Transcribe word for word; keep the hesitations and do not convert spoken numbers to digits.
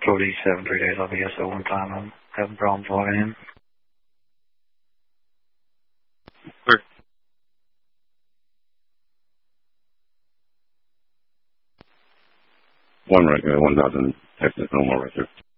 forty-seven, three days. I'll be here so one time. I'm having problems logging in. Sure. One record, one thousand Texas, no more record.